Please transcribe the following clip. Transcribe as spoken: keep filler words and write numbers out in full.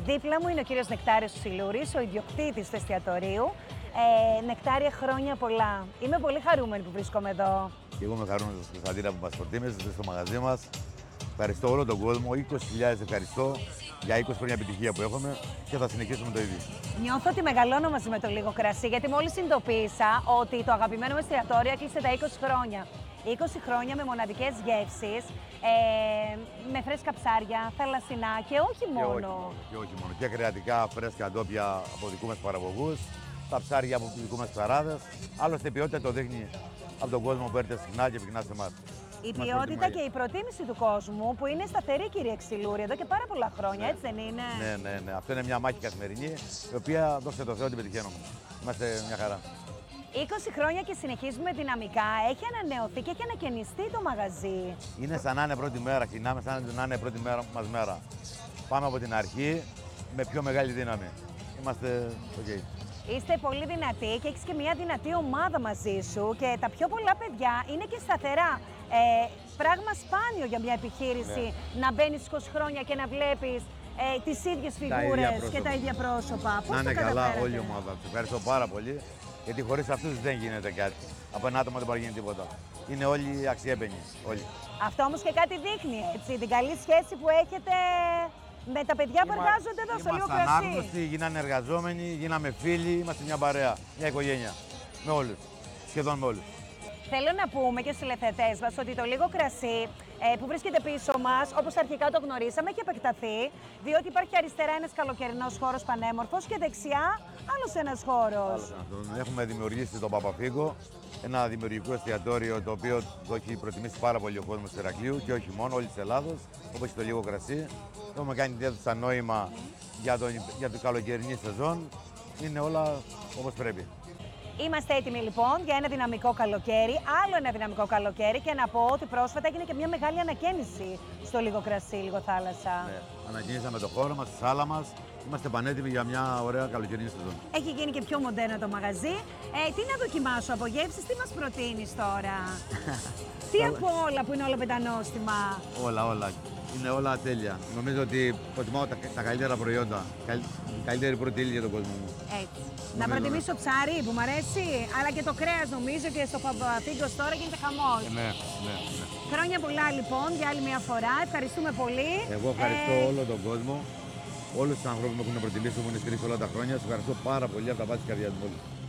Δίπλα μου είναι ο κύριος Νεκτάριος Ψιλούρης, ο ιδιοκτήτης του εστιατορίου. Ε, Νεκτάρια, χρόνια πολλά. Είμαι πολύ χαρούμενη που βρίσκομαι εδώ. Και εγώ είμαι χαρούμενος, Κωνσταντίνα, που μας προτίμησες στο μαγαζί μας. Ευχαριστώ όλο τον κόσμο, είκοσι χιλιάδες ευχαριστώ για είκοσι χρόνια επιτυχία που έχουμε και θα συνεχίσουμε το ίδιο. Νιώθω ότι μεγαλώνω μαζί με το Λίγο Κρασί, γιατί μόλις συνειδητοποίησα ότι το αγαπημένο μου εστιατόριο έκλεισε τα είκοσι χρόνια. είκοσι χρόνια με μοναδικές γεύσεις, ε, με φρέσκα ψάρια, θαλασσινά και όχι μόνο. Και όχι μόνο, και, όχι μόνο. και κρεατικά φρέσκα ντόπια από δικούς μας παραγωγούς, τα ψάρια από δικούς μας ψαράδες. Άλλωστε η ποιότητα το δείχνει από τον κόσμο που έρχεται συχνά και πυκνά σε εμάς. Η ποιότητα και η προτίμηση του κόσμου που είναι σταθερή, κύριε Ξυλούρη, εδώ και πάρα πολλά χρόνια, ναι. Έτσι δεν είναι? Ναι, ναι, ναι. Αυτό είναι μια μάχη καθημερινή, η οποία, δόξα τω Θεώ, την πετυχαίνουμε. Είμαστε μια χαρά. είκοσι χρόνια και συνεχίζουμε δυναμικά. Έχει ανανεωθεί και έχει ανακαινιστεί το μαγαζί. Είναι σαν να είναι πρώτη μέρα, κοινάμε σαν να είναι πρώτη μέρα μας μέρα. Πάμε από την αρχή με πιο μεγάλη δύναμη. Είμαστε ok. Είστε πολύ δυνατοί και έχεις και μια δυνατή ομάδα μαζί σου και τα πιο πολλά παιδιά είναι και σταθερά. Ε, πράγμα σπάνιο για μια επιχείρηση, ναι. Να μπαίνεις είκοσι χρόνια και να βλέπεις ε, τις ίδιες φιγούρες και τα ίδια πρόσωπα. Πώς να είναι το καλά όλη η ομάδα. Σας ευχαριστώ πάρα πολύ, γιατί χωρίς αυτούς δεν γίνεται κάτι. Από ένα άτομο δεν μπορεί να γίνει τίποτα. Είναι όλοι αξιέπαινοι, όλοι. Αυτό όμως και κάτι δείχνει, έτσι, την καλή σχέση που έχετε με τα παιδιά που εργάζονται εδώ στο Λίγο Κρασί. Είμαστε ανάγνωστοι, γίνανε εργαζόμενοι, γίναμε φίλοι, είμαστε μια παρέα, μια οικογένεια. Με όλους, σχεδόν με όλους. Θέλω να πούμε και στους τηλεθεατές μας ότι το Λίγο Κρασί ε, που βρίσκεται πίσω μας, όπως αρχικά το γνωρίσαμε, έχει επεκταθεί, διότι υπάρχει αριστερά ένας καλοκαιρινός χώρος πανέμορφος και δεξιά άλλος ένας χώρος. Έχουμε δημιουργήσει τον Παπαφίγκο, ένα δημιουργικό εστιατόριο το οποίο το έχει προτιμήσει πάρα πολύ ο κόσμος του Ηρακλείου και όχι μόνο, όλη της Ελλάδος, όπως και το Λίγο Κρασί. Το έχουμε κάνει ιδιαίτερα νόημα για, το, για την καλοκαιρινή σεζόν. Είναι όλα όπως πρέπει. Είμαστε έτοιμοι λοιπόν για ένα δυναμικό καλοκαίρι, άλλο ένα δυναμικό καλοκαίρι και να πω ότι πρόσφατα έγινε και μια μεγάλη ανακαίνιση στο Λίγο Κρασί, Λίγο Θάλασσα. Ναι, ανακαίνισαμε το χώρο μας, τη σάλα μας. Είμαστε πανέτοιμοι για μια ωραία καλοκαιρινή σεζόν. Έχει γίνει και πιο μοντέρνο το μαγαζί. Ε, τι να δοκιμάσω από γεύσεις, τι μας προτείνεις τώρα? Τι από όλα που είναι όλα πεντανόστιμα? Όλα, όλα. Είναι όλα τέλεια. Νομίζω ότι προτιμάω τα, τα καλύτερα προϊόντα. Καλ, καλύτερη πρώτη ύλη για τον κόσμο μου. Έτσι. Να προτιμήσω ψάρι που μου αρέσει, αλλά και το κρέας νομίζω και στο Παπαφίγκο τώρα γίνεται χαμός. Ναι, ναι, ναι. Χρόνια πολλά λοιπόν για άλλη μια φορά. Ευχαριστούμε πολύ. Εγώ ευχαριστώ ε... όλο τον κόσμο, όλους τους ανθρώπους που με έχουν προτιμήσει, που μου είναι στηρίξει όλα τα χρόνια. Σας ευχαριστώ πάρα πολύ από τα βάθη της καρδιάς μου.